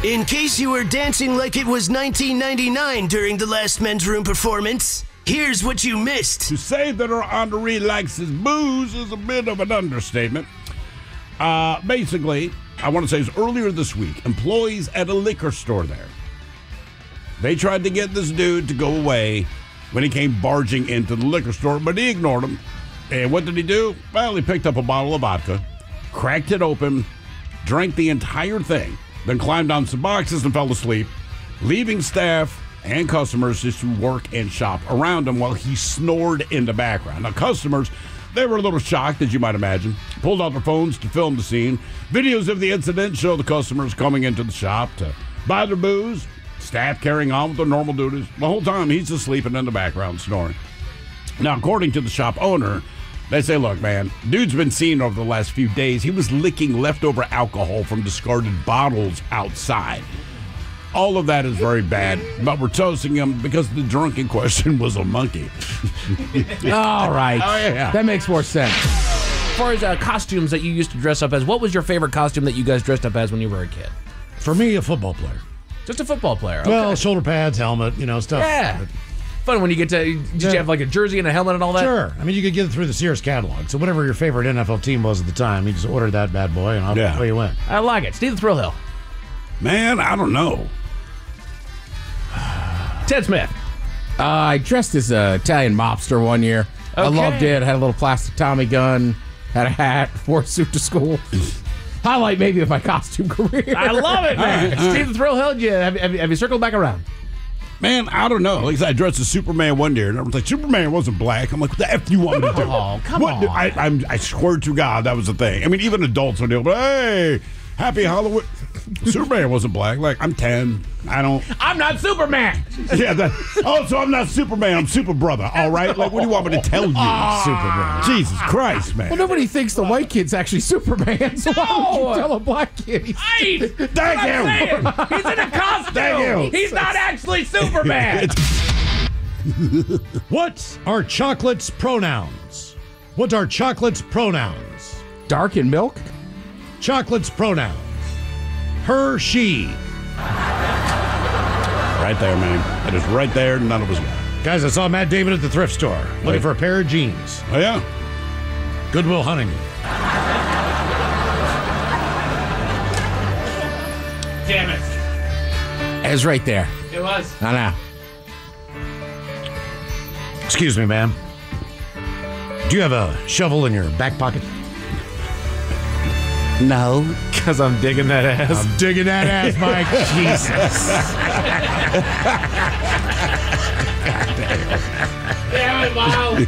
In case you were dancing like it was 1999 during the last men's room performance, here's what you missed. To say that our Henri likes his booze is a bit of an understatement. Basically, I want to say it's earlier this week, employees at a liquor store there, they tried to get this dude to go away when he came barging into the liquor store, but he ignored them. And what did he do? Well, he picked up a bottle of vodka, cracked it open, drank the entire thing, then climbed on some boxes and fell asleep, leaving staff and customers just to work and shop around him while he snored in the background. Now, customers, they were a little shocked, as you might imagine, pulled out their phones to film the scene. Videos of the incident show the customers coming into the shop to buy their booze, staff carrying on with their normal duties. The whole time, he's just sleeping in the background, snoring. Now, according to the shop owner, they say, look, man, dude's been seen over the last few days. He was licking leftover alcohol from discarded bottles outside. All of that is very bad, but we're toasting him because the drunk in question was a monkey. All right. Oh, yeah. That makes more sense. As far as costumes that you used to dress up as, what was your favorite costume that you guys dressed up as when you were a kid? For me, a football player. Just a football player. Okay. Well, shoulder pads, helmet, stuff. Yeah. Fun when you get to, did you have like a jersey and a helmet and all that? Sure. I mean, you could get it through the Sears catalog. So whatever your favorite NFL team was at the time, you just ordered that bad boy and away you went. I like it. Steve the Thrill Hill. Man, I don't know. Ted Smith. I dressed as an Italian mobster one year. Okay. I loved it. Had a little plastic Tommy gun, had a hat, wore a suit to school. Highlight maybe of my costume career. I love it, man. All right. Steve the Thrill Hill, have you circled back around? Man, I don't know. Like I said, I dressed as Superman one year, and I was like, Superman wasn't black. I'm like, what the F do you want me to do? Oh, come on. I swear to God, that was the thing. I mean, even adults would do, but hey, happy Halloween. Superman wasn't black. Like, I'm 10. I'm not Superman. Yeah, so I'm not Superman. I'm Super Brother, all right? Like, what do you want me to tell you? Superman. Jesus Christ, man. Well, nobody thinks the white kid's actually Superman, so why would you tell a black kid he's Thank you. He's in a costume. Thank you. He's not actually Superman. What are chocolate's pronouns? What are chocolate's pronouns? dark in milk? Chocolate's pronouns. Her, she. Right there, man. That is right there. None of us got it. Guys, I saw Matt David at the thrift store looking for a pair of jeans. Oh, yeah? Goodwill Huntington. Damn it. It was right there. It was. I know. Excuse me, ma'am. Do you have a shovel in your back pocket? No. Because I'm digging that ass. I'm digging that ass, Mike. Jesus. Damn it, Miles.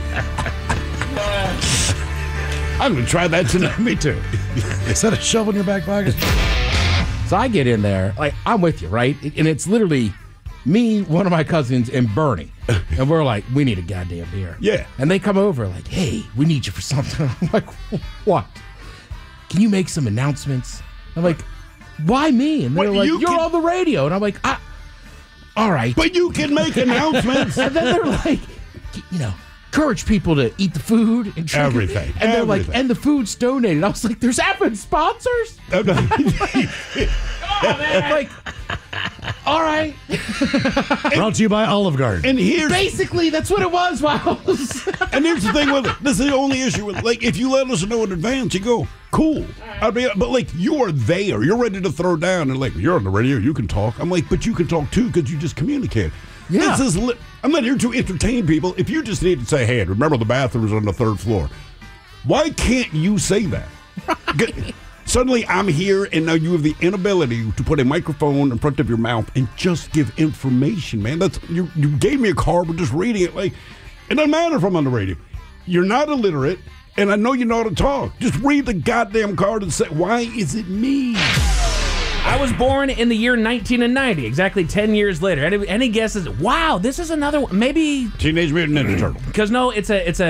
I'm going to try that tonight. Me too. Is that a shovel in your back pocket? So I get in there, like, I'm with you, right? And it's literally me, one of my cousins, and Bernie. And we're like, we need a goddamn beer. Yeah. And they come over like, hey, we need you for something. I'm like, what? Can you make some announcements? I'm like, why me? And they're like, you're on the radio. And I'm like, all right. But you can make announcements. And then they're like, encourage people to eat the food and drink Everything. And they're like, and the food's donated. I was like, there's effing sponsors? Come on, man. Like, all right. Brought to you by Olive Garden. And here's Basically, that's what it was, Miles. And here's the thing with it. This is the only issue with it. Like, if you let us know in advance, you go, cool. I mean, but like, you are there. You're ready to throw down. And like, you're on the radio. You can talk. I'm like, but you can talk too because you just communicate. Yeah. I'm not here to entertain people. If you just need to say, hey, remember the bathroom's on the third floor. Why can't you say that? Right. Suddenly I'm here, and now you have the inability to put a microphone in front of your mouth and just give information, man. You gave me a card, we're just reading it. Like, it doesn't matter if I'm on the radio. You're not illiterate, and I know you know how to talk. Just read the goddamn card and say, why is it me? I was born in the year 1990, exactly 10 years later. Any guesses? Wow, this is another one. Maybe Teenage Mutant Ninja Turtle. because no, it's a